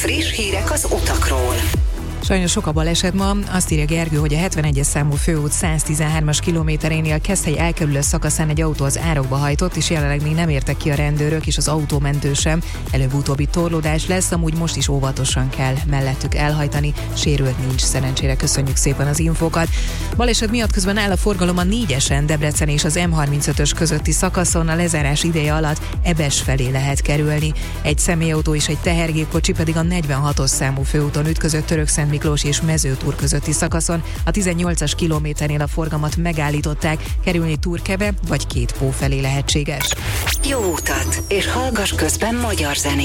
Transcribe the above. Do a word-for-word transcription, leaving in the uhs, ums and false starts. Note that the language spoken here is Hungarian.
Friss hírek az utakról. Sajnos sok a baleset ma, azt írja Gergő, hogy a hetvenegyes számú főút száztizenhármas kilométerénél Keszthely elkerülő szakaszán egy autó az árokba hajtott, és jelenleg még nem értek ki a rendőrök, és az autómentő sem. Előbb-utóbbi torlódás lesz, amúgy most is óvatosan kell mellettük elhajtani, sérült nincs, szerencsére. Köszönjük szépen az infókat. Baleset miatt közben áll a forgalom a négyesen Debrecen és az M harmincötös közötti szakaszon, a lezárás ideje alatt Ebes felé lehet kerülni. Egy személyautó és egy tehergépkocsi pedig a negyvenhatos számú főúton ütközött Törökszent Miklós és Mezőtúr közötti szakaszon. A tizennyolcas kilométernél a forgalmat megállították, kerülni Turkeve vagy Két Pó felé lehetséges. Jó utat, és hallgass közben magyar zenét.